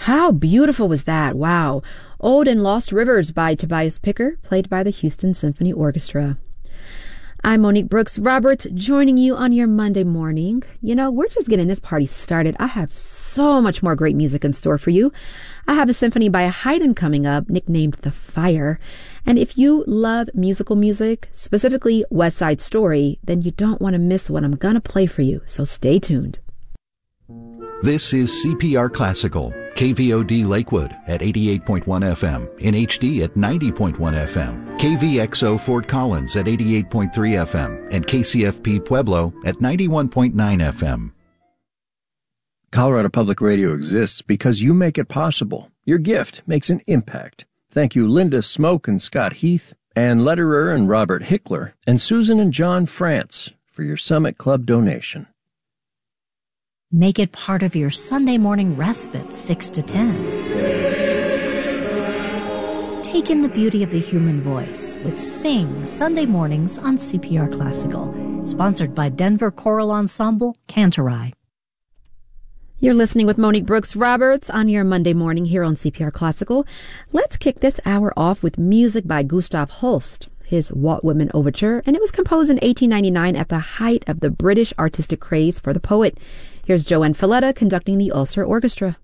How beautiful was that? Wow. Old and Lost Rivers by Tobias Picker, played by the Houston Symphony Orchestra. I'm Monique Brooks Roberts, joining you on your Monday morning. You know, we're just getting this party started. I have so much more great music in store for you. I have a symphony by Haydn coming up, nicknamed The Fire. And if you love musical music, specifically West Side Story, then you don't want to miss what I'm going to play for you. So stay tuned. This is CPR Classical, KVOD Lakewood at 88.1 FM, in HD at 90.1 FM, KVXO Fort Collins at 88.3 FM, and KCFP Pueblo at 91.9 FM. Colorado Public Radio exists because you make it possible. Your gift makes an impact. Thank you, Linda Smoke and Scott Heath, Ann Lederer and Robert Hickler, and Susan and John France for your Summit Club donation. Make it part of your Sunday morning respite, 6 to 10. Take in the beauty of the human voice with Sing Sunday mornings on CPR Classical, sponsored by Denver Choral Ensemble, Cantorai. You're listening with Monique Brooks Roberts on your Monday morning here on CPR Classical. Let's kick this hour off with music by Gustav Holst, his Walt Whitman Overture, and it was composed in 1899 at the height of the British artistic craze for the poet. Here's Joanne Falletta conducting the Ulster Orchestra.